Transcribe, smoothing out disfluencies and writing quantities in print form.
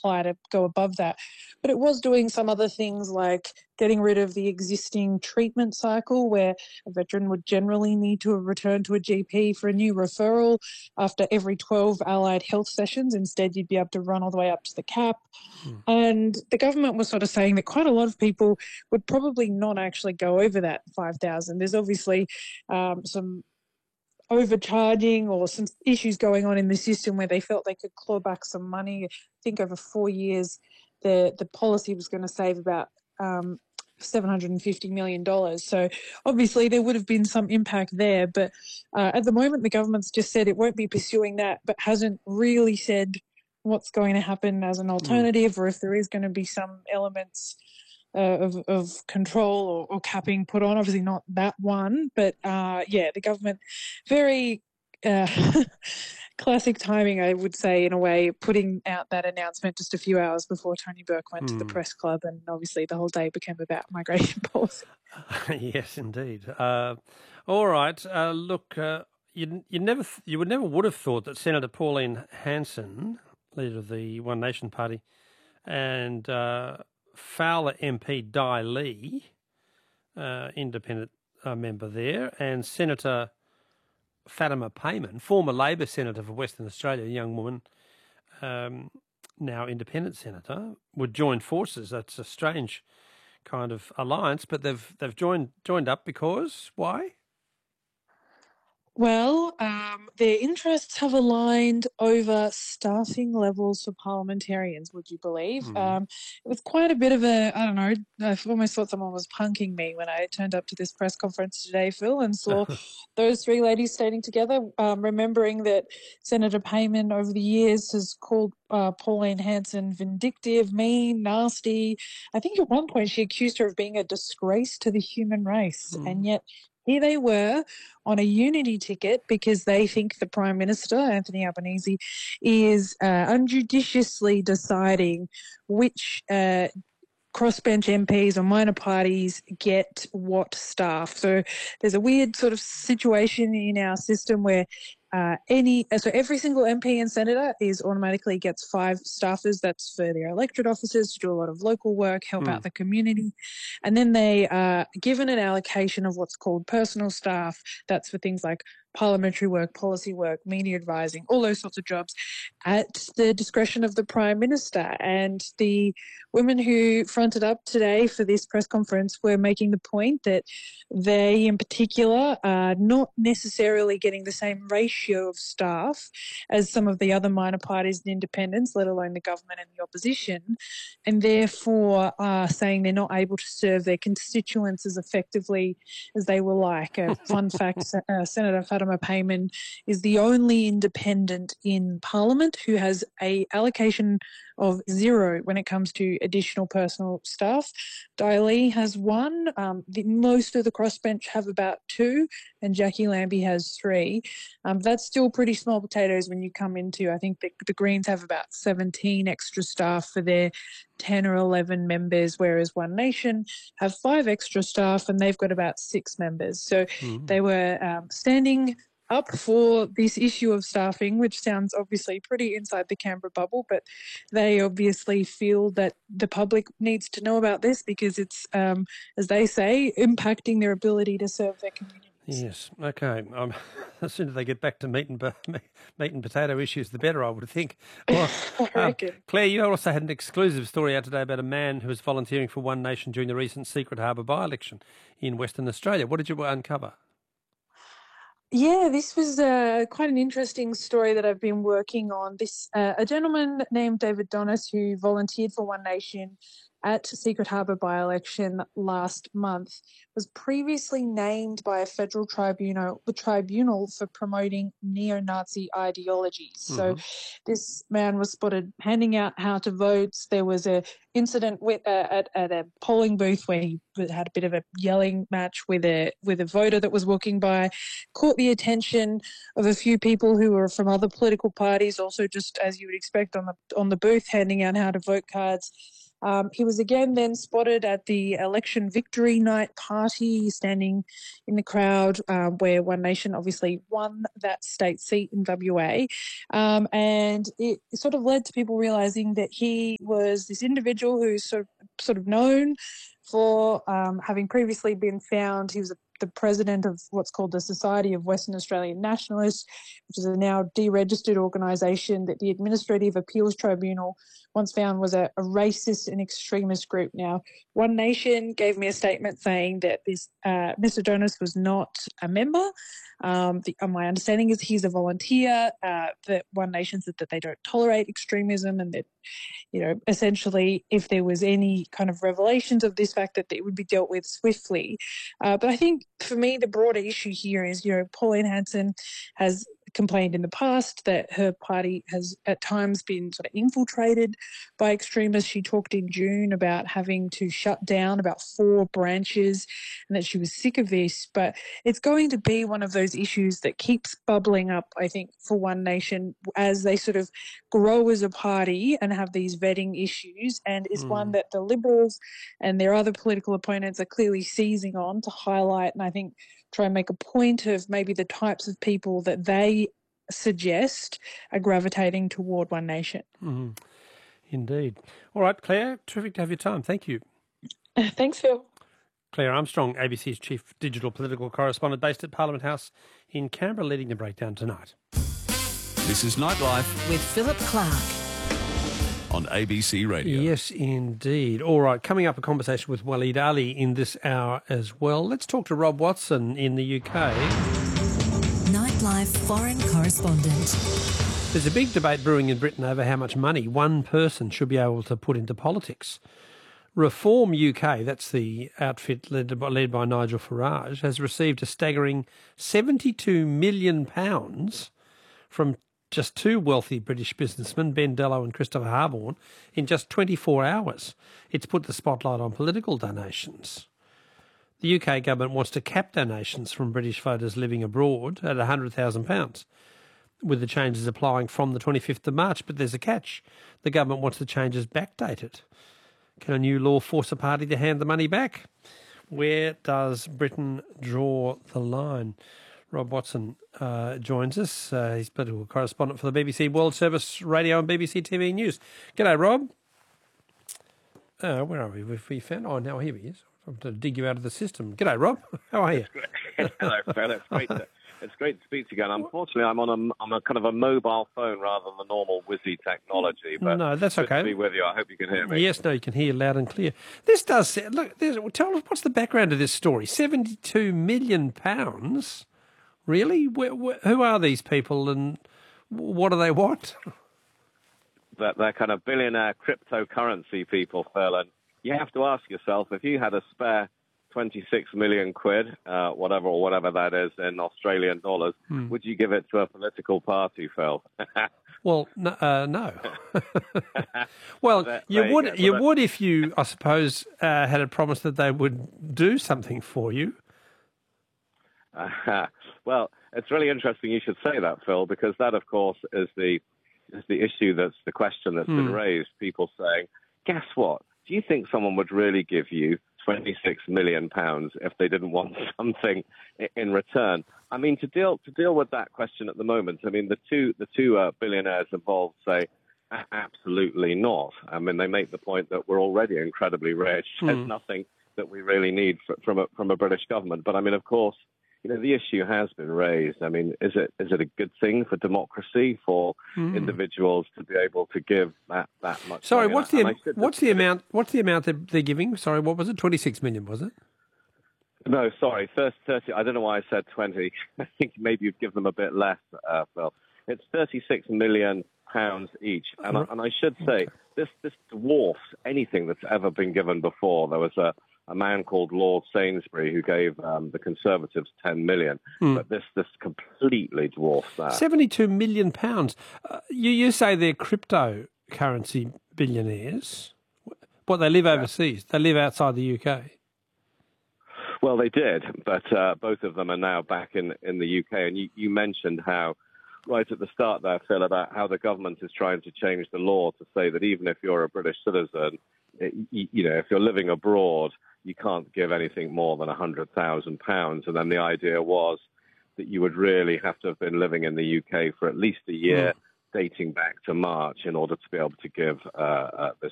apply to go above that. But it was doing some other things like getting rid of the existing treatment cycle where a veteran would generally need to return to a GP for a new referral after every 12 allied health sessions. Instead, you'd be able to run all the way up to the cap. And the government was sort of saying that quite a lot of people would probably not actually go over that 5,000. There's obviously some overcharging or some issues going on in the system where they felt they could claw back some money. I think over 4 years, the policy was going to save about $750 million. So obviously there would have been some impact there. But at the moment, the government's just said it won't be pursuing that, but hasn't really said what's going to happen as an alternative or if there is going to be some elements of control or capping put on. Obviously not that one, but the government, very classic timing, I would say, in a way, putting out that announcement just a few hours before Tony Burke went to the press club, and obviously the whole day became about migration policy. Yes, indeed. All right. Look, you would have thought that Senator Pauline Hanson, leader of the One Nation Party, and Fowler MP Di Lee, independent member there, and Senator Fatima Payman, former Labor senator for Western Australia, a young woman, now independent senator, would join forces. That's a strange kind of alliance, but they've joined up because why? Well, their interests have aligned over staffing levels for parliamentarians, would you believe? It was quite a bit of I almost thought someone was punking me when I turned up to this press conference today, Phil, and saw those three ladies standing together, remembering that Senator Payman over the years has called Pauline Hanson vindictive, mean, nasty. I think at one point she accused her of being a disgrace to the human race, and yet here they were on a unity ticket because they think the Prime Minister, Anthony Albanese, is unjudiciously deciding which crossbench MPs or minor parties get what staff. So there's a weird sort of situation in our system where every single MP and senator automatically gets 5 staffers. That's for their electorate officers to do a lot of local work, help out the community. And then they are given an allocation of what's called personal staff. That's for things like parliamentary work, policy work, media advising, all those sorts of jobs at the discretion of the Prime Minister. And the women who fronted up today for this press conference were making the point that they in particular are not necessarily getting the same ratio of staff as some of the other minor parties and independents, let alone the government and the opposition, and therefore are saying they're not able to serve their constituents as effectively as they would like. A fun fact, Senator Fatima Payman is the only independent in Parliament who has a allocation of 0 when it comes to additional personal staff. Di Lee has 1. Most of the crossbench have about 2, and Jackie Lambie has 3. That's still pretty small potatoes when you come into, I think the Greens have about 17 extra staff for their 10 or 11 members, whereas One Nation have 5 extra staff and they've got about 6 members. So they were standing up for this issue of staffing, which sounds obviously pretty inside the Canberra bubble, but they obviously feel that the public needs to know about this because it's, as they say, impacting their ability to serve their communities. Yes, okay. As soon as they get back to meat and potato issues, the better, I would think. Well, Claire, you also had an exclusive story out today about a man who was volunteering for One Nation during the recent Secret Harbour by-election in Western Australia. What did you uncover? Yeah, this was quite an interesting story that I've been working on. A gentleman named David Donis who volunteered for One Nation at Secret Harbour by-election last month was previously named by a federal tribunal for promoting neo-Nazi ideologies. So this man was spotted handing out how to vote. There was an incident at a polling booth where he had a bit of a yelling match with a voter that was walking by, caught the attention of a few people who were from other political parties, also just as you would expect on the booth handing out how to vote cards. He was again then spotted at the election victory night party, standing in the crowd where One Nation obviously won that state seat in WA. And it sort of led to people realising that he was this individual who's sort of known for having previously been found. He was the president of what's called the Society of Western Australian Nationalists, which is a now deregistered organisation that the Administrative Appeals Tribunal once found was a racist and extremist group. Now, One Nation gave me a statement saying that this Mr. Jonas was not a member. My understanding is he's a volunteer. That One Nation said that they don't tolerate extremism, and that, essentially if there was any kind of revelations of this fact, that it would be dealt with swiftly. But I think for me, the broader issue here is, Pauline Hanson has complained in the past that her party has at times been sort of infiltrated by extremists. She talked in June about having to shut down about 4 branches and that she was sick of this. But it's going to be one of those issues that keeps bubbling up, I think, for One Nation as they sort of grow as a party and have these vetting issues, and is one that the Liberals and their other political opponents are clearly seizing on to highlight, and I think try and make a point of maybe the types of people that they suggest are gravitating toward One Nation. Indeed. All right, Claire, terrific to have your time. Thank you. Thanks, Phil. Claire Armstrong, ABC's Chief Digital Political Correspondent based at Parliament House in Canberra, leading the breakdown tonight. This is Nightlife with Philip Clark on ABC Radio. Yes, indeed. All right, coming up, a conversation with Waleed Ali in this hour as well. Let's talk to Rob Watson in the UK. Nightlife Foreign Correspondent. There's a big debate brewing in Britain over how much money one person should be able to put into politics. Reform UK, that's the outfit led by Nigel Farage, has received a staggering £72 million from just 2 wealthy British businessmen, Ben Dello and Christopher Harborne, in just 24 hours. It's put the spotlight on political donations. The UK government wants to cap donations from British voters living abroad at £100,000, with the changes applying from the 25th of March. But there's a catch. The government wants the changes backdated. Can a new law force a party to hand the money back? Where does Britain draw the line? Rob Watson joins us. He's political correspondent for the BBC World Service Radio and BBC TV News. G'day, Rob. Where are we? We found... Oh, now here he is. I'm going to dig you out of the system. G'day, Rob. How are you? Hello, Phil. It's great to speak to you again. Unfortunately, I'm on a kind of a mobile phone rather than the normal whizzy technology. But no, that's okay. Good to be with you. I hope you can hear me. Yes, no, you can hear loud and clear. This does... Look, tell us, what's the background of this story? £72 million? Really? Who are these people and what do they want? They're kind of billionaire cryptocurrency people, Phil. And you have to ask yourself, if you had a spare 26 million quid, whatever that is in Australian dollars, would you give it to a political party, Phil? Well, no. Well, you would if you, I suppose, had a promise that they would do something for you. Well, it's really interesting you should say that, Phil, because that, of course, is the issue, that's the question that's been raised. People saying, guess what? Do you think someone would really give you £26 million if they didn't want something in return? I mean, to deal with that question at the moment, I mean, the two billionaires involved say, absolutely not. I mean, they make the point that we're already incredibly rich. There's nothing that we really need from a British government. But I mean, of course, the issue has been raised. I mean, is it a good thing for democracy for individuals to be able to give that much? Sorry, money? what's the amount that they're giving? Sorry, what was it? 26 million, was it? No, sorry, first 30. I don't know why I said 20. I think maybe you'd give them a bit less, Phil. It's £36 million each, and I should say this dwarfs anything that's ever been given before. There was a man called Lord Sainsbury who gave the Conservatives £10 million, but this completely dwarfs that. £72 million. You say they're cryptocurrency billionaires, but they live overseas. They live outside the UK. Well, they did, but both of them are now back in the UK. And you mentioned how, right at the start there, Phil, about how the government is trying to change the law to say that even if you're a British citizen, if you're living abroad, you can't give anything more than £100,000. And then the idea was that you would really have to have been living in the UK for at least a year, dating back to March, in order to be able to give this